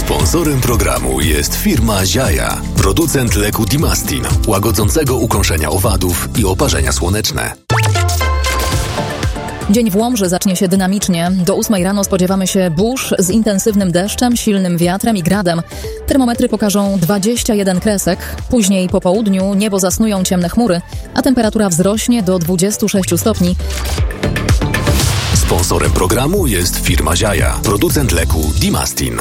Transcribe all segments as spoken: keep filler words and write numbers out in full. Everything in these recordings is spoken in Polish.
Sponsorem programu jest firma Ziaja, producent leku Dimastin, łagodzącego ukąszenia owadów i oparzenia słoneczne. Dzień w Łomży zacznie się dynamicznie. Do ósmej rano spodziewamy się burz z intensywnym deszczem, silnym wiatrem i gradem. Termometry pokażą dwadzieścia jeden kresek. Później po południu niebo zasnują ciemne chmury, a temperatura wzrośnie do dwudziestu sześciu stopni. Sponsorem programu jest firma Ziaja, producent leku Dimastin.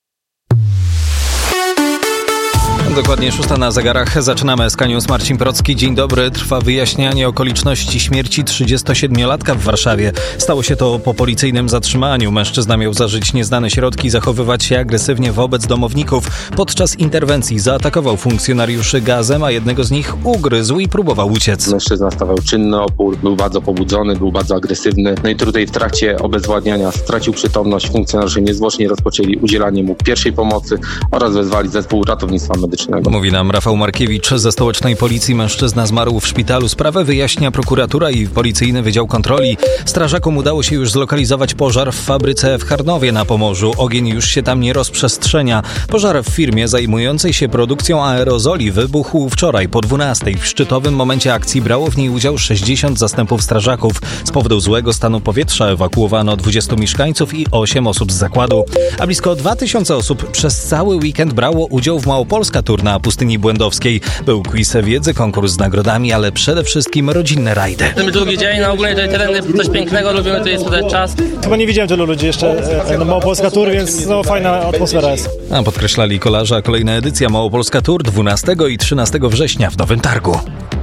Dokładnie szósta na zegarach. Zaczynamy S K News. Marcin Procki. Dzień dobry. Trwa wyjaśnianie okoliczności śmierci trzydziestosiedmiolatka w Warszawie. Stało się to po policyjnym zatrzymaniu. Mężczyzna miał zażyć nieznane środki i zachowywać się agresywnie wobec domowników. Podczas interwencji zaatakował funkcjonariuszy gazem, a jednego z nich ugryzł i próbował uciec. Mężczyzna stawiał czynny opór, był bardzo pobudzony, był bardzo agresywny. No i tutaj w trakcie obezwładniania stracił przytomność. Funkcjonariusze niezwłocznie rozpoczęli udzielanie mu pierwszej pomocy oraz wezwali zespół ratownictwa medycznego. Mówi nam Rafał Markiewicz ze stołecznej policji. Mężczyzna zmarł w szpitalu. Sprawę wyjaśnia prokuratura i policyjny wydział kontroli. Strażakom udało się już zlokalizować pożar w fabryce w Charnowie na Pomorzu. Ogień już się tam nie rozprzestrzenia. Pożar w firmie zajmującej się produkcją aerozoli wybuchł wczoraj po dwunastej. W szczytowym momencie akcji brało w niej udział sześćdziesiąt zastępów strażaków. Z powodu złego stanu powietrza ewakuowano dwudziestu mieszkańców i osiem osób z zakładu. A blisko dwa tysiące osób przez cały weekend brało udział w Małopolska Tour na Pustyni Błędowskiej. Był quiz wiedzy, konkurs z nagrodami, ale przede wszystkim rodzinne rajdy. Ten drugi dzień, no ogólnie tutaj tereny coś pięknego, lubimy tutaj spędzać czas. Chyba nie widziałem tylu ludzi jeszcze na Małopolska Tour, więc no fajna atmosfera jest. A podkreślali kolarze, kolejna edycja Małopolska Tour dwunastego i trzynastego września w Nowym Targu.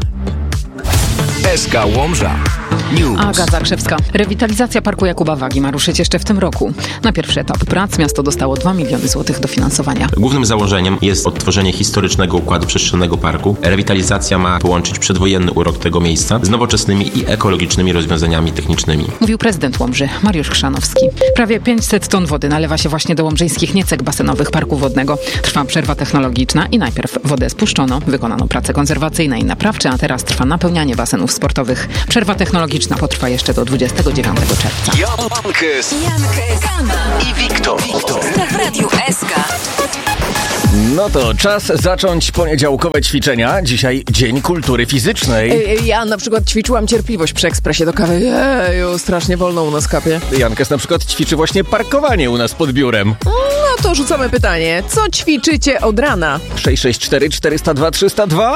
S K Łomża News. Aga Zakrzewska. Rewitalizacja Parku Jakuba Wagi ma ruszyć jeszcze w tym roku. Na pierwszy etap prac miasto dostało dwa miliony złotych dofinansowania. Głównym założeniem jest odtworzenie historycznego układu przestrzennego parku. Rewitalizacja ma połączyć przedwojenny urok tego miejsca z nowoczesnymi i ekologicznymi rozwiązaniami technicznymi. Mówił prezydent Łomży, Mariusz Chrzanowski. Prawie pięćset ton wody nalewa się właśnie do łomżyńskich niecek basenowych parku wodnego. Trwa przerwa technologiczna i najpierw wodę spuszczono, wykonano prace konserwacyjne i naprawcze, a teraz trwa napełnianie basenów sportowych. Przerwa technologiczna potrwa jeszcze do dwudziestego dziewiątego czerwca. Jankes, Jankes i Wiktor. w Radiu S K. No to czas zacząć poniedziałkowe ćwiczenia. Dzisiaj Dzień Kultury Fizycznej. Ja na przykład ćwiczyłam cierpliwość przy ekspresie do kawy. Jeju, strasznie wolno u nas kapie. Jankes na przykład ćwiczy właśnie parkowanie u nas pod biurem. No to rzucamy pytanie. Co ćwiczycie od rana? sześć sześć cztery cztery zero dwa trzy zero dwa.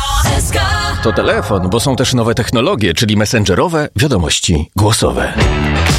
To telefon, bo są też nowe technologie, czyli messengerowe wiadomości głosowe.